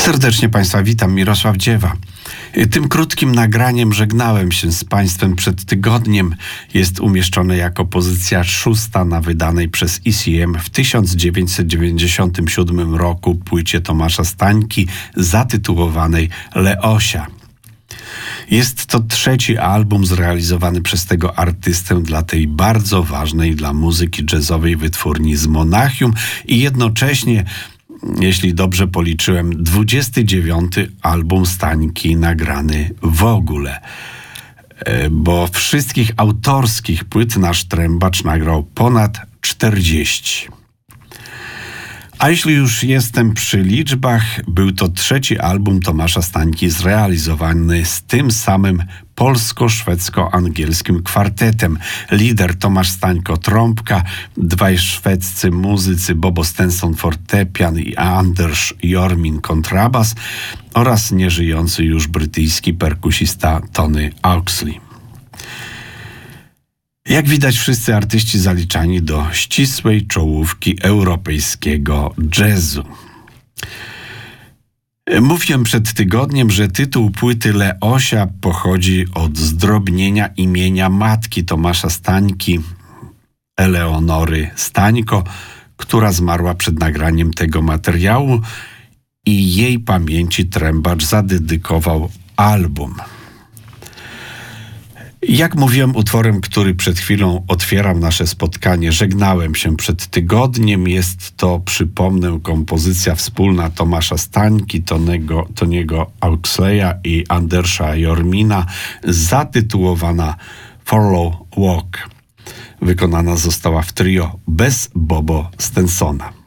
Serdecznie Państwa witam, Mirosław Dziewa. Tym krótkim nagraniem żegnałem się z Państwem przed tygodniem. Jest umieszczone jako pozycja 6. na wydanej przez ECM w 1997 roku płycie Tomasza Stańki zatytułowanej Leosia. Jest to trzeci album zrealizowany przez tego artystę dla tej bardzo ważnej dla muzyki jazzowej wytwórni z Monachium i jednocześnie, jeśli dobrze policzyłem, 29. album Stańki nagrany w ogóle. Bo wszystkich autorskich płyt nasz trębacz nagrał ponad 40. A jeśli już jestem przy liczbach, był to trzeci album Tomasza Stańki zrealizowany z tym samym polsko-szwedzko-angielskim kwartetem. Lider Tomasz Stańko trąbka, dwaj szwedzcy muzycy Bobo Stenson fortepian i Anders Jormin kontrabas oraz nieżyjący już brytyjski perkusista Tony Oxley. Jak widać, wszyscy artyści zaliczani do ścisłej czołówki europejskiego jazzu. Mówiłem przed tygodniem, że tytuł płyty Leosia pochodzi od zdrobnienia imienia matki Tomasza Stańki, Eleonory Stańko, która zmarła przed nagraniem tego materiału i jej pamięci trębacz zadedykował album. Jak mówiłem, utworem, który przed chwilą otwierał nasze spotkanie, żegnałem się przed tygodniem. Jest to, przypomnę, kompozycja wspólna Tomasza Stańki, Tony'ego Oxleya i Andersa Jormina, zatytułowana Follow Walk. Wykonana została w trio bez Bobo Stensona.